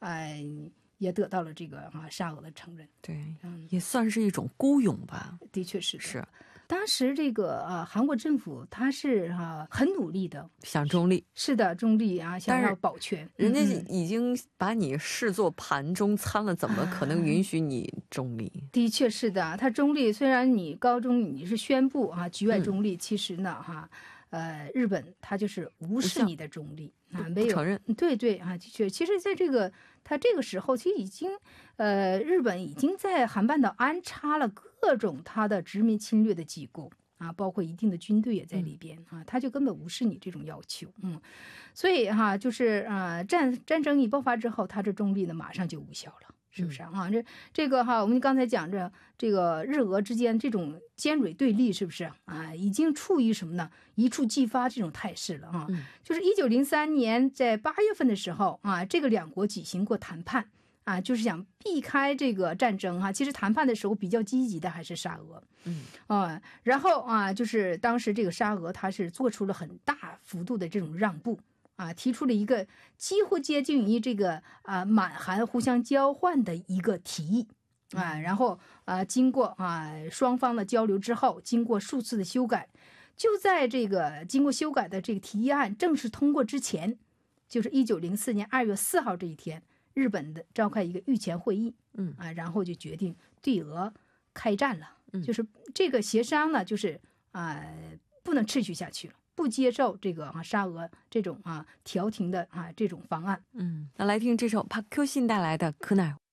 也得到了这个沙俄的承认。 对，也算是一种孤勇吧。 的确是的。 是， 当时这个韩国政府他是很努力的， 想中立。 是的，中立想要保全。 人家已经把你视作盘中餐了，怎么可能允许你中立？ 的确是的，他中立，虽然你高中你是宣布局外中立，其实呢日本他就是无视你的中立没有承认。对对的确，其实在他这个时候，其实已经日本已经在韩半岛安插了各种他的殖民侵略的机构包括一定的军队也在里边他就根本无视你这种要求。所以就是战争一爆发之后，他这中立呢马上就无效了。是不是这个我们刚才讲着这个日俄之间这种尖锐对立，是不是已经处于什么呢？一触即发这种态势了就是1903年在8月份的时候这个两国举行过谈判就是想避开这个战争其实谈判的时候比较积极的还是沙俄。然后就是当时这个沙俄它是做出了很大幅度的这种让步。提出了一个几乎接近于这个满韩互相交换的一个提议然后经过双方的交流之后，经过数次的修改，就在这个经过修改的这个提议案正式通过之前，就是1904年2月4号这一天，日本的召开一个御前会议然后就决定对俄开战了。就是这个协商呢，就是不能持续下去了。不接受这个沙俄这种调停的这种方案。 那来听这首帕Q信带来的《可奈》。